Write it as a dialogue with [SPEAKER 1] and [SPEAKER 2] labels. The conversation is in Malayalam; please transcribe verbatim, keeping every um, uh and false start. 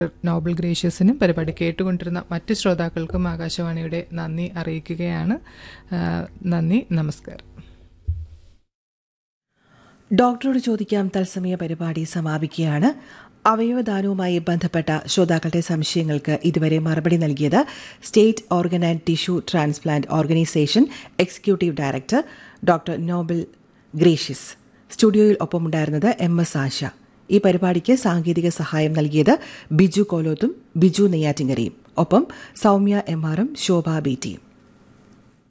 [SPEAKER 1] നോബൽ ഗ്രേഷ്യസിനും പരിപാടി കേട്ടുകൊണ്ടിരുന്ന മറ്റ് ശ്രോതാക്കൾക്കും ആകാശവാണിയുടെ നന്ദി അറിയിക്കുകയാണ്. നന്ദി, നമസ്കാരം.
[SPEAKER 2] ഡോക്ടറോട് ചോദിക്കാം തത്സമയ പരിപാടി സമാപിക്കുകയാണ്. അവയവദാനവുമായി ബന്ധപ്പെട്ട ശ്രോതാക്കളുടെ സംശയങ്ങൾക്ക് ഇതുവരെ മറുപടി നൽകിയത് state organ and tissue transplant organisation executive director doctor Nobel gracious. സ്റ്റുഡിയോയിൽ ഒപ്പമുണ്ടായിരുന്നത് എം എസ് ആശ. ഈ പരിപാടിക്ക് സാങ്കേതിക സഹായം നൽകിയത് ബിജു കോലോത്തും ബിജു നെയ്യാറ്റിങ്ങരയും. ഒപ്പം സൗമ്യ എം ആറും ശോഭ ബി ടിയും.